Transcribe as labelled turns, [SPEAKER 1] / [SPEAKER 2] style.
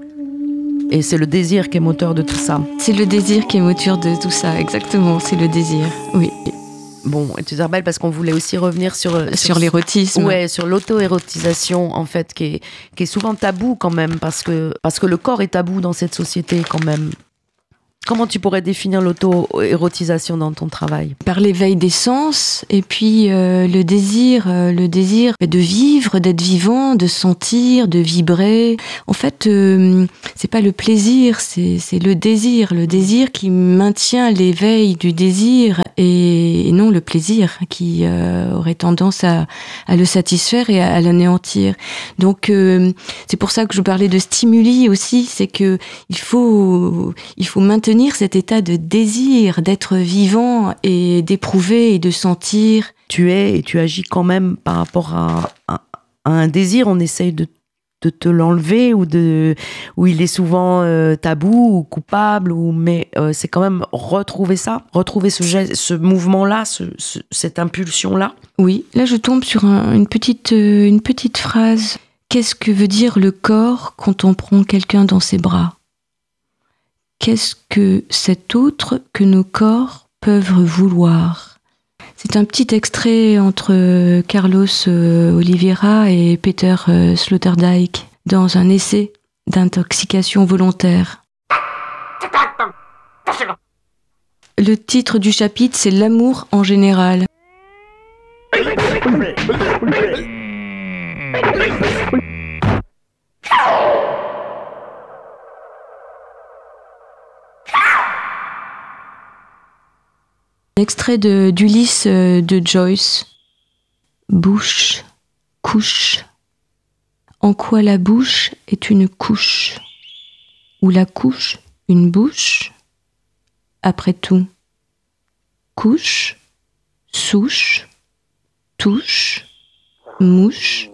[SPEAKER 1] Et c'est le désir qui est moteur de tout ça.
[SPEAKER 2] C'est le désir qui est moteur de tout ça, exactement, c'est le désir, oui.
[SPEAKER 1] Bon, et tu te rappelles parce qu'on voulait aussi revenir sur
[SPEAKER 2] l'érotisme.
[SPEAKER 1] Ouais, sur l'auto-érotisation, en fait, qui est souvent tabou quand même, parce que le corps est tabou dans cette société quand même. Comment tu pourrais définir l'auto-érotisation dans ton travail ?
[SPEAKER 2] Par l'éveil des sens, et puis le désir de vivre, d'être vivant, de sentir, de vibrer. En fait, c'est pas le plaisir, c'est le désir qui maintient l'éveil du désir et non le plaisir qui aurait tendance à le satisfaire et à l'anéantir. Donc c'est pour ça que je parlais de stimuli aussi, c'est que il faut maintenir cet état de désir, d'être vivant et d'éprouver et de sentir.
[SPEAKER 1] Tu es et tu agis quand même par rapport à un désir, on essaye de te l'enlever ou il est souvent tabou ou coupable, mais c'est quand même retrouver ce mouvement-là, cette impulsion-là.
[SPEAKER 2] Oui, là je tombe sur une petite phrase. Qu'est-ce que veut dire le corps quand on prend quelqu'un dans ses bras ? Qu'est-ce que cet autre que nos corps peuvent vouloir ? C'est un petit extrait entre Carlos Oliveira et Peter Sloterdijk dans un essai d'intoxication volontaire. Le titre du chapitre, c'est L'amour en général. Extrait d'Ulysse de Joyce. Bouche, couche. En quoi la bouche est une couche ? Ou la couche une bouche ? Après tout, couche, souche, touche, mouche,